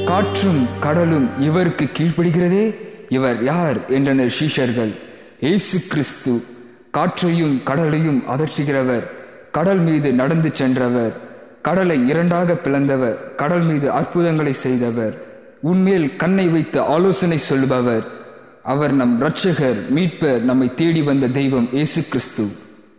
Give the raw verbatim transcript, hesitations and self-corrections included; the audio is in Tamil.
காற்றும் கடலும் இவருக்கு கீழ்ப்படுகிறதே, இவர் யார் என்றனர் சீஷர்கள். இயேசு கிறிஸ்து காற்றையும் கடலையும் அதற்றுகிறவர், கடல் மீது நடந்து சென்றவர், கடலை இரண்டாக பிளந்தவர், கடல் மீது அற்புதங்களை செய்தவர், உன்மேல் கண்ணை வைத்து ஆலோசனை சொல்லுபவர். அவர் நம் இரட்சகர், மீட்பர், நம்மை தேடி வந்த தெய்வம் இயேசு கிறிஸ்து.